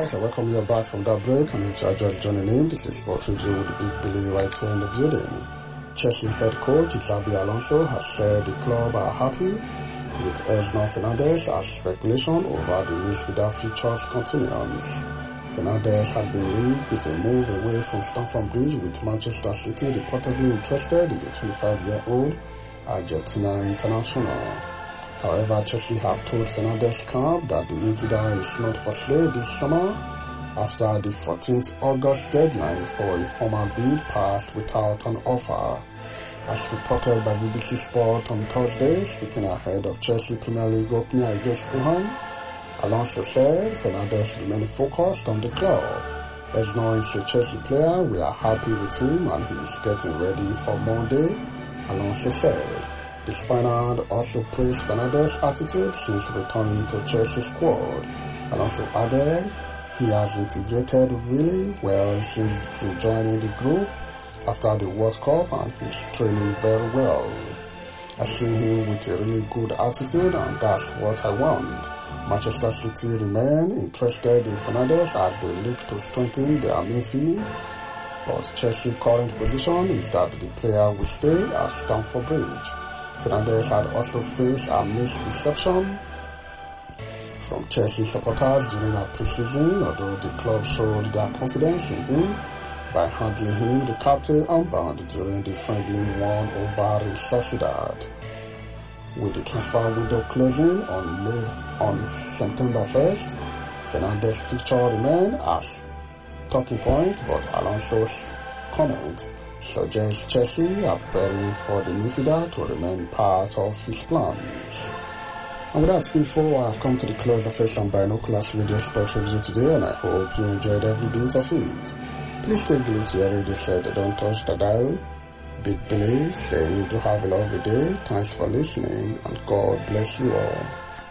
right, I welcome you back from that break, and if you are just joining in, this is Sport Review with the Big Billy right here in the building. Chelsea head coach Xabi Alonso has said the club are happy with Ezna Fernandez as speculation over the midfielder futures continues. Fernandez has been linked with a move away from Stamford Bridge, with Manchester City reportedly interested in the 25-year-old Argentina international. However, Chelsea have told Fernandez camp that the midfielder is not for sale this summer after the 14th August deadline for a formal bid passed without an offer. As reported by BBC Sport on Thursday, speaking ahead of Chelsea Premier League opening against Fulham, Alonso said Fernandez remained focused on the club. As now is a Chelsea player, we are happy with him and he is getting ready for Monday, Alonso said. The Spaniard also praised Fernandez's attitude since returning to Chelsea's squad. Alonso added he has integrated really well since rejoining the group after the World Cup and he's training very well. I see him with a really good attitude and that's what I want. Manchester City remain interested in Fernandez as they look to strengthen their midfield, but Chelsea's current position is that the player will stay at Stamford Bridge. Fernandez had also faced a mixed reception from Chelsea supporters during a pre-season, although the club showed their confidence in him by handing him the captain armband during the friendly one over Real Sociedad. With the transfer window closing on September 1st, Fernandez's future remains as talking point, but Alonso's comment suggests Chelsea are preparing for the midfielder to remain part of his plans. And with that info, I have come to the close of Face and Binoculars Radio Sport Review today, and I hope you enjoyed every bit of it. Please take glued to your radio set, don't touch the dial. Big Billy saying do have a lovely day. Thanks for listening, and God bless you all.